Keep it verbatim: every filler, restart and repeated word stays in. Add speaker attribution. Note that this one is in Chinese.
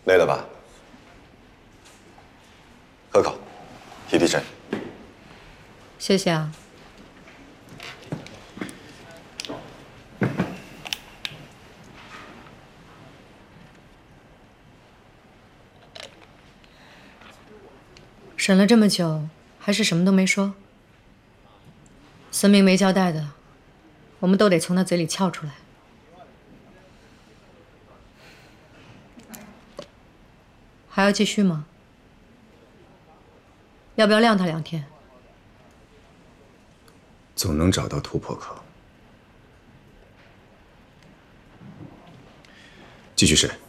Speaker 1: 累了吧？喝口，提提神。
Speaker 2: 谢谢啊。审了这么久，还是什么都没说。孙明没交代的，我们都得从他嘴里撬出来。还要继续吗？要不要晾他两天？
Speaker 3: 总能找到突破口。继续审。